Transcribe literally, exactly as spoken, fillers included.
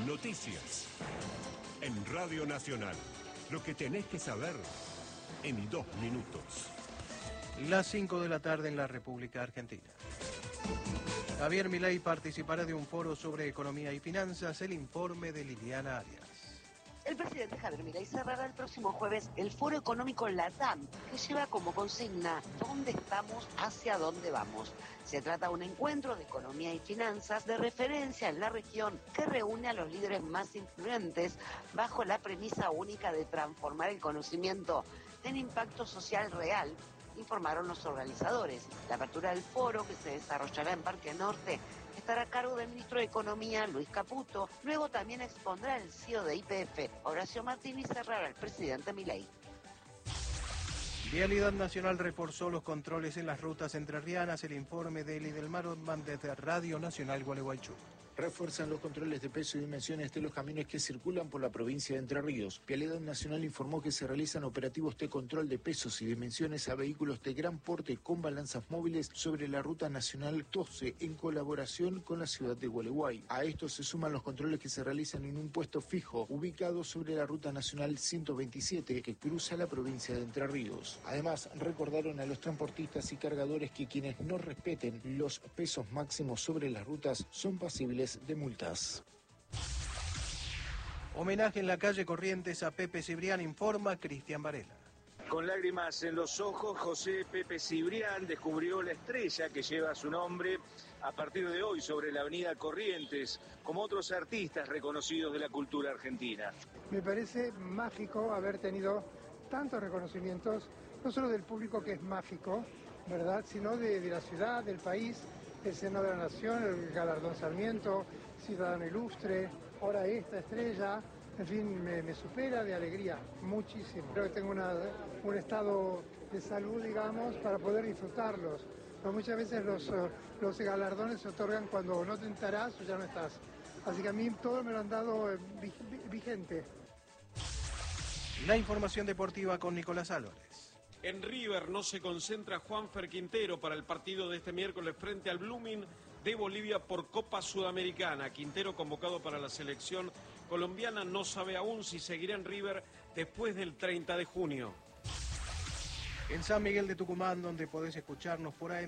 Noticias. En Radio Nacional. Lo que tenés que saber en dos minutos. Las cinco de la tarde en la República Argentina. Javier Milei participará de un foro sobre economía y finanzas. El informe de Liliana Arias. El presidente Javier Milei cerrará el próximo jueves el Foro Económico LATAM, que lleva como consigna ¿dónde estamos? ¿Hacia dónde vamos? Se trata de un encuentro de economía y finanzas de referencia en la región que reúne a los líderes más influyentes bajo la premisa única de transformar el conocimiento en impacto social real, informaron los organizadores. La apertura del foro, que se desarrollará en Parque Norte, estará a cargo del ministro de Economía, Luis Caputo. Luego también expondrá el C E O de Y P F, Horacio Martín, y cerrará el presidente Milei. Vialidad Nacional reforzó los controles en las rutas entrerrianas. El informe de Eli del Marotman desde Radio Nacional Gualeguaychú. Refuerzan los controles de peso y dimensiones de los camiones que circulan por la provincia de Entre Ríos. Vialidad Nacional informó que se realizan operativos de control de pesos y dimensiones a vehículos de gran porte con balanzas móviles sobre la ruta nacional doce en colaboración con la ciudad de Gualeguay. A esto se suman los controles que se realizan en un puesto fijo ubicado sobre la ruta nacional ciento veintisiete que cruza la provincia de Entre Ríos. Además, recordaron a los transportistas y cargadores que quienes no respeten los pesos máximos sobre las rutas son pasibles de multas. Homenaje en la calle Corrientes a Pepe Cibrián, informa Cristian Varela. Con lágrimas en los ojos, José Pepe Cibrián descubrió la estrella que lleva su nombre a partir de hoy sobre la avenida Corrientes, como otros artistas reconocidos de la cultura argentina. Me parece mágico haber tenido tantos reconocimientos, no solo del público, que es mágico, ¿verdad?, sino de, de la ciudad, del país. El Senado de la Nación, el Galardón Sarmiento, Ciudadano Ilustre, ahora esta estrella, en fin, me, me supera de alegría, muchísimo. Creo que tengo una, un estado de salud, digamos, para poder disfrutarlos. Pero muchas veces los, los galardones se otorgan cuando no te enterás o ya no estás. Así que a mí todo me lo han dado eh, vigente. La información deportiva con Nicolás Álvarez. En River no se concentra Juanfer Quintero para el partido de este miércoles frente al Blooming de Bolivia por Copa Sudamericana. Quintero, convocado para la selección colombiana, no sabe aún si seguirá en River después del treinta de junio. En San Miguel de Tucumán, donde podés escucharnos por A M